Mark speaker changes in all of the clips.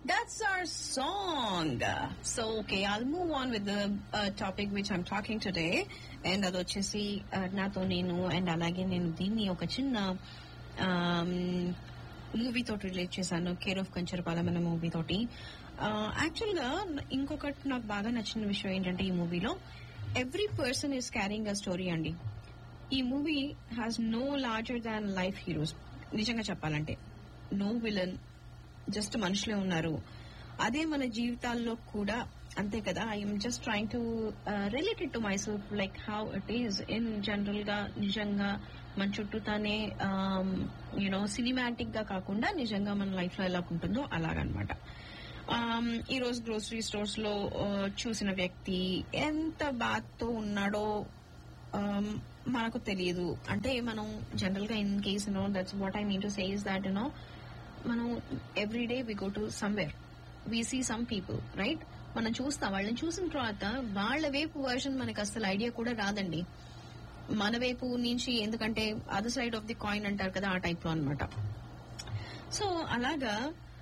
Speaker 1: That's our song. So, okay, I'll move on with the topic which I'm talking today. And అది వచ్చేసి నాతో నేను and అలాగే నేను దీన్ని ఒక చిన్న మూవీ తోటి రిలేట్ చేశాను, కేర్ ఆఫ్ కంచరపాలెం అనే మూవీ తోటి. యాక్చువల్ గా ఇంకొకటి నాకు బాగా నచ్చిన విషయం ఏంటంటే ఈ మూవీలో every person is carrying a story అండి. ఈ movie has no larger than life heroes. నిజంగా చెప్పాలంటే నో విలన్, జస్ట్ మనుషులే ఉన్నారు. అదే మన జీవితాల్లో కూడా అంతే కదా. I'm just trying to related to my self like how it is in general గా. నిజంగా మన చుట్టూతానే యూనో సినిమాటిక్ గా కాకుండా నిజంగా మన లైఫ్ లో ఎలా ఉంటుందో అలాగనమాట. ఈ రోజు గ్రోసరీ స్టోర్స్ లో చూసిన వ్యక్తి ఎంత బాధతో ఉన్నాడో మనకు తెలియదు. అంటే మనం జనరల్ గా in case that's what I mean to say is that మనం every day we go to somewhere, we see some people, right? మనం చూస్తాం, వాళ్ళని చూసిన తర్వాత వాళ్ళ వైపు వర్షన్ మనకు అసలు ఐడియా కూడా రాదండి మన వైపు నుంచి. ఎందుకంటే other side of the coin అంటారు కదా, ఆ టైప్ లో అనమాట. సో అలాగా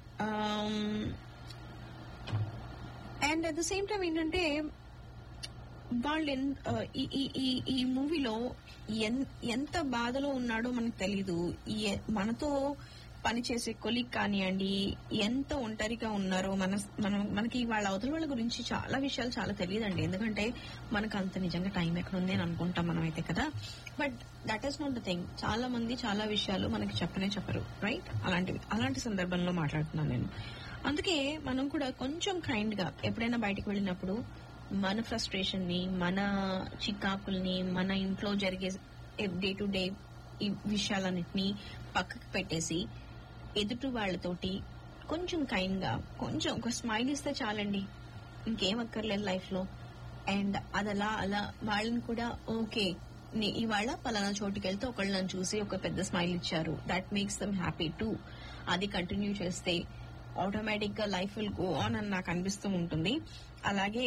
Speaker 1: and at the same time ఏంటంటే వాళ్ళు ఈ మూవీలో ఎంత బాధలో ఉన్నాడో మనకు తెలీదు. మనతో పనిచేసే కొలీగ్ కానివ్వండి, ఎంత ఒంటరిగా ఉన్నారో మనకి వాళ్ళ అవతల వాళ్ళ గురించి చాలా విషయాలు చాలా తెలియదండి. ఎందుకంటే మనకు అంత నిజంగా టైం ఎక్కడుంది అని అనుకుంటాం మనం అయితే కదా. But that is not the thing. చాలా మంది చాలా విషయాలు మనకి చెప్పరు, రైట్? అలాంటి సందర్భంలో మాట్లాడుతున్నాను నేను. అందుకే మనం కూడా కొంచెం కైండ్ గా ఎప్పుడైనా బయటకు వెళ్ళినప్పుడు మన ఫ్రస్ట్రేషన్ ని, మన చికాకుల్ని, మన ఇంట్లో జరిగే డే టు డే ఈ విషయాలన్నిటినీ పక్కకు పెట్టేసి ఎదుటి వాళ్లతోటి కొంచెం కైండ్ గా కొంచెం ఒక స్మైల్ ఇస్తే చాలండి, ఇంకేం అక్కర్లేదు లైఫ్ లో. అండ్ అదలా అలా వాళ్ళని కూడా ఓకే ఇవాళ పలానా చోటుకి వెళ్తే ఒకళ్ళు నన్ను చూసి ఒక పెద్ద స్మైల్ ఇచ్చారు, that makes dum happy to. అది కంటిన్యూ చేస్తే ఆటోమేటిక్ గా లైఫ్ విల్ గో ఆన్ అని నాకు అనిపిస్తూ ఉంటుంది. అలాగే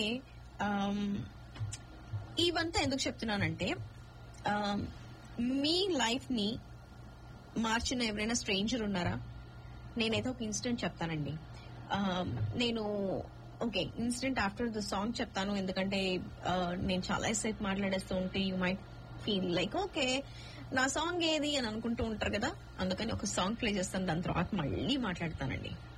Speaker 1: ఇవంతా ఎందుకు చెప్తున్నానంటే మీ లైఫ్ ని మార్చిన ఎవరైనా స్ట్రేంజర్ ఉన్నారా? నేనైతే ఒక ఇన్సిడెంట్ చెప్తానండి. నేను okay incident after the song చెప్తాను, ఎందుకంటే నేను చాలా సేపు మాట్లాడేస్తూ ఉంటే you might feel like okay నా సాంగ్ ఏది అని అనుకుంటూ ఉంటారు కదా. అందుకని ఒక సాంగ్ ప్లే చేస్తాను, దాని తర్వాత మళ్ళీ మాట్లాడతానండి.